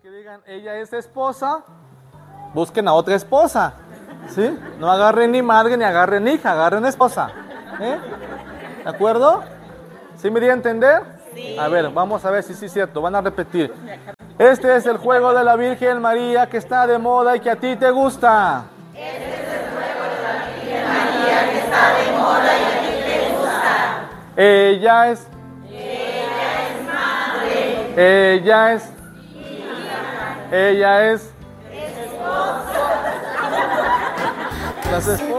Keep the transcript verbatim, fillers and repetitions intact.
que digan ella es esposa, busquen a otra esposa, ¿sí? No agarren ni madre ni agarren hija, agarren esposa, ¿eh? ¿De acuerdo? ¿Sí me di a entender? Sí. A ver, vamos a ver si sí es cierto, van a repetir. Este es el juego de la Virgen María que está de moda y que a ti te gusta. Este es el juego de la Virgen María que está de moda y a ti te gusta. Ella es... Ella es madre. Ella es... Ella es... Esposa. Las esposas.